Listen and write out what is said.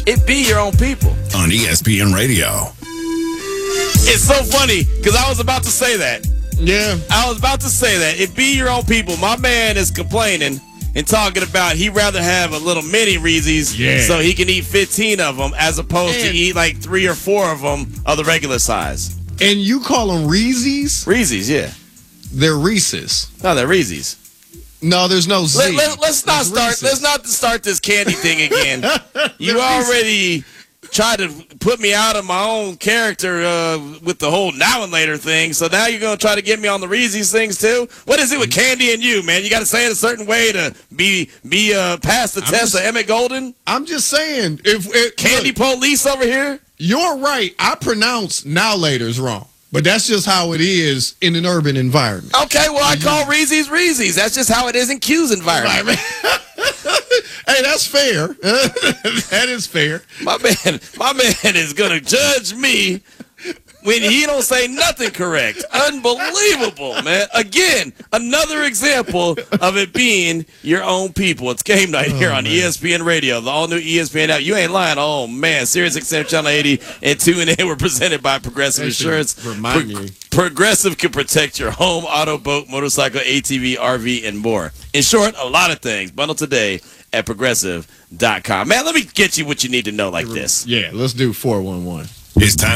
It be your own people. On ESPN Radio. It's so funny because I was about to say that. Yeah. I was about to say that. It be your own people. My man is complaining and talking about he'd rather have a little mini Reese's so he can eat 15 of them as opposed to eat like 3 or 4 of them of the regular size. And you call them Reese's? Reese's, yeah. They're Reese's. No, they're Reese's. No, there's no Z. Let's not start this candy thing again. You already tried to put me out of my own character with the whole now and later thing. So now you're going to try to get me on the Reese's things too? What is it with candy and you, man? You got to say it a certain way to be past the test of Emmett Golden? I'm just saying. Candy police over here? You're right. I pronounce now later's wrong. But that's just how it is in an urban environment. Okay, well, I call Reese's Reese's. That's just how it is in Q's environment. Hey, that's fair. That is fair. My man is going to judge me when he don't say nothing correct. Unbelievable, man. Again, another example of it being your own people. It's game night here on ESPN Radio, the all-new ESPN app. You ain't lying. Oh, man. Sirius XM Channel 80 and TuneIn were presented by Progressive Insurance. Remind me. Progressive can protect your home, auto, boat, motorcycle, ATV, RV, and more. In short, a lot of things. Bundle today at Progressive.com. Man, let me get you what you need to know like this. Yeah, let's do 411. It's time.